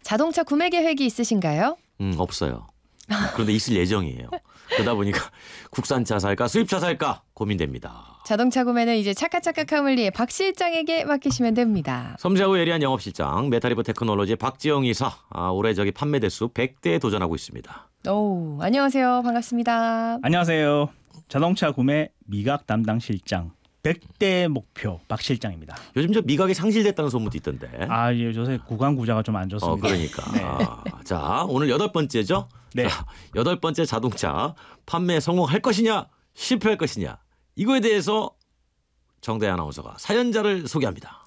자동차 구매 계획이 있으신가요? 없어요. 그런데 있을 예정이에요. 그러다 보니까 국산차 살까 수입차 살까 고민됩니다. 자동차 구매는 이제 차카차카 카물리의 박 실장에게 맡기시면 됩니다. 섬세하고 예리한 영업실장 메타리버 테크놀로지 박지영 이사. 올해 저기 판매 대수 100대에 도전하고 있습니다. 오, 안녕하세요. 반갑습니다. 안녕하세요. 자동차 구매 미각 담당 실장 100대 목표 박 실장입니다. 요즘 저 미각이 상실됐다는 소문도 있던데. 예, 요새 구강 구자가 좀 안 좋습니다. 그러니까. 네. 자, 오늘 8번째죠? 네. 자, 8번째 자동차 판매 성공할 것이냐 실패할 것이냐 이거에 대해서 정다희 아나운서가 사연자를 소개합니다.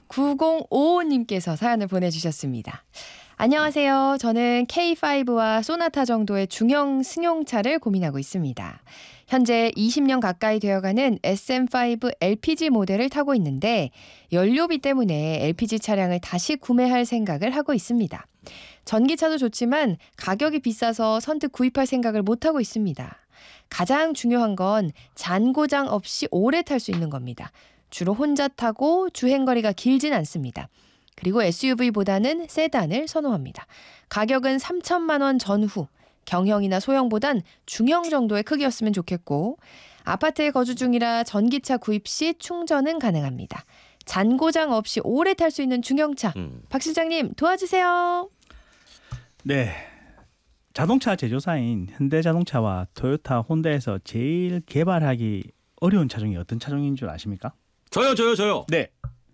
9055님께서 사연을 보내주셨습니다. 안녕하세요. 저는 K5와 소나타 정도의 중형 승용차를 고민하고 있습니다. 현재 20년 가까이 되어가는 SM5 LPG 모델을 타고 있는데 연료비 때문에 LPG 차량을 다시 구매할 생각을 하고 있습니다. 전기차도 좋지만 가격이 비싸서 선뜻 구입할 생각을 못하고 있습니다. 가장 중요한 건 잔고장 없이 오래 탈 수 있는 겁니다. 주로 혼자 타고 주행거리가 길진 않습니다. 그리고 SUV보다는 세단을 선호합니다. 가격은 3천만 원 전후, 경형이나 소형보단 중형 정도의 크기였으면 좋겠고 아파트에 거주 중이라 전기차 구입 시 충전은 가능합니다. 잔고장 없이 오래 탈 수 있는 중형차. 박 실장님 도와주세요. 네. 자동차 제조사인 현대자동차와 토요타, 혼다에서 제일 개발하기 어려운 차종이 어떤 차종인 줄 아십니까? 저요. 네.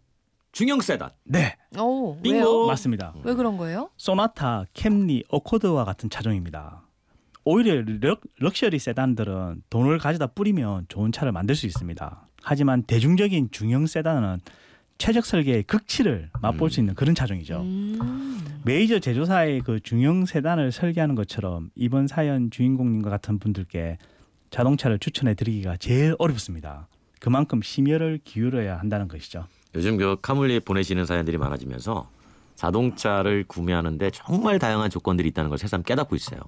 중형 세단. 네. 오, 빙고. 왜요? 맞습니다. 왜 그런 거예요? 소나타, 캠리, 어코드와 같은 차종입니다. 오히려 럭셔리 세단들은 돈을 가져다 뿌리면 좋은 차를 만들 수 있습니다. 하지만 대중적인 중형 세단은 최적 설계의 극치를 맛볼 수 있는 그런 차종이죠. 메이저 제조사의 그 중형 세단을 설계하는 것처럼 이번 사연 주인공님과 같은 분들께 자동차를 추천해 드리기가 제일 어렵습니다. 그만큼 심혈을 기울여야 한다는 것이죠. 요즘 그 카물리에 보내시는 사연들이 많아지면서 자동차를 구매하는데 정말 다양한 조건들이 있다는 걸 새삼 깨닫고 있어요.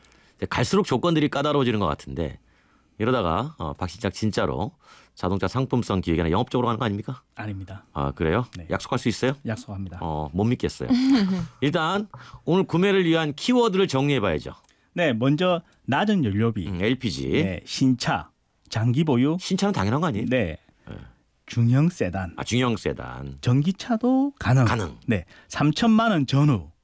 갈수록 조건들이 까다로워지는 것 같은데 이러다가 박 실장 진짜로 자동차 상품성 기획이나 영업적으로 하는 거 아닙니까? 아닙니다. 그래요? 네. 약속할 수 있어요? 약속합니다. 못 믿겠어요. 일단 오늘 구매를 위한 키워드를 정리해봐야죠. 네, 먼저 낮은 연료비, LPG. 네, 신차, 장기 보유, 신차는 당연한 거 아니에요? 네, 중형 세단, 중형 세단. 전기차도 가능. 가능. 네, 3천만 원 전후.